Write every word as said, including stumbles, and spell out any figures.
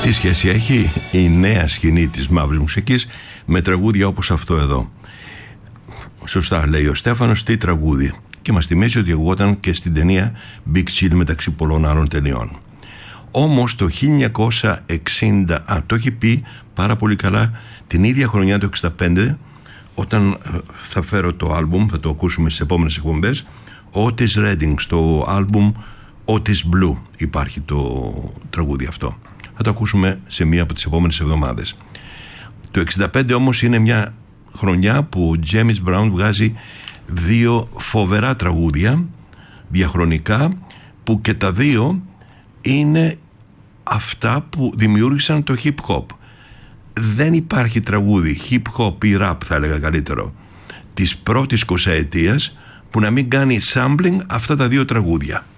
Τι σχέση έχει η νέα σκηνή της μαύρης μουσικής με τραγούδια όπως αυτό εδώ? Σωστά λέει ο Στέφανος, τι τραγούδι. Και μας θυμίζει ότι ακουγόταν και στην ταινία Big Chill μεταξύ πολλών άλλων ταινιών. Όμως το χίλια εννιακόσια εξήντα, α, το έχει πει πάρα πολύ καλά την ίδια χρονιά, το εξήντα πέντε, όταν θα φέρω το άλμπουμ, θα το ακούσουμε στις επόμενες εκπομπές, Otis Redding, στο άλμπουμ Otis Blue υπάρχει το τραγούδι αυτό. Θα το ακούσουμε σε μία από τις επόμενες εβδομάδες. Το εξήντα πέντε όμως είναι μια χρονιά που ο James Brown βγάζει δύο φοβερά τραγούδια διαχρονικά, που και τα δύο είναι αυτά που δημιούργησαν το hip hop. Δεν υπάρχει τραγούδι hip hop ή rap, θα έλεγα καλύτερο, της πρώτης εικοσαετίας που να μην κάνει sampling αυτά τα δύο τραγούδια.